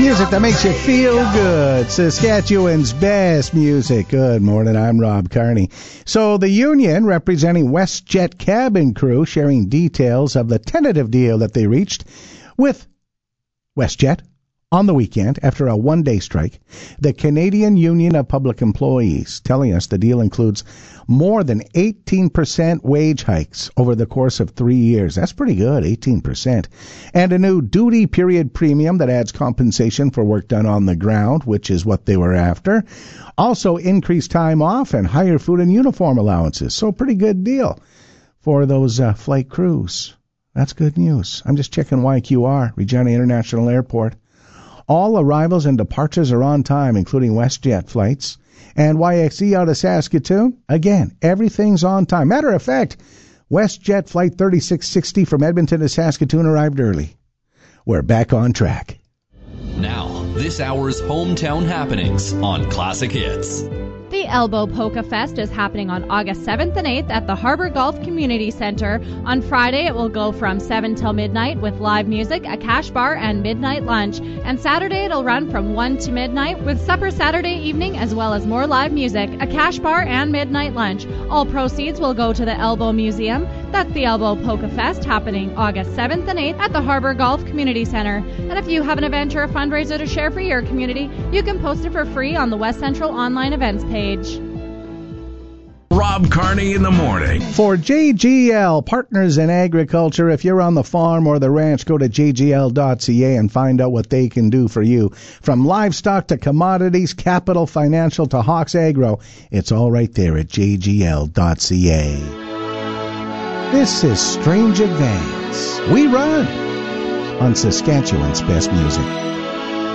Music that makes you feel good. Saskatchewan's best music. Good morning, I'm Rob Carney. So the union representing WestJet cabin crew sharing details of the tentative deal that they reached with WestJet on the weekend after a one-day strike. The Canadian Union of Public Employees telling us the deal includes more than 18% wage hikes over the course of 3 years. That's pretty good, 18%. And a new duty period premium that adds compensation for work done on the ground, which is what they were after. Also increased time off and higher food and uniform allowances. So pretty good deal for those flight crews. That's good news. I'm just checking YQR, Regina International Airport. All arrivals and departures are on time, including WestJet flights. And YXE out of Saskatoon, again, everything's on time. Matter of fact, WestJet Flight 3660 from Edmonton to Saskatoon arrived early. We're back on track. Now, this hour's hometown happenings on Classic Hits. The Elbow Polka Fest is happening on August 7th and 8th at the Harbor Golf Community Center. On Friday, it will go from 7 till midnight with live music, a cash bar, and midnight lunch. And Saturday, it'll run from 1 to midnight with supper Saturday evening, as well as more live music, a cash bar, and midnight lunch. All proceeds will go to the Elbow Museum. That's the Elbow Polka Fest happening August 7th and 8th at the Harbor Golf Community Center. And if you have an event or a fundraiser to share for your community, you can post it for free on the West Central online events page. Rob Carney in the morning. For JGL, Partners in Agriculture, if you're on the farm or the ranch, go to jgl.ca and find out what they can do for you. From livestock to commodities, capital, financial to Hawks Agro, it's all right there at jgl.ca. This is Strange Advance. We run on Saskatchewan's best music.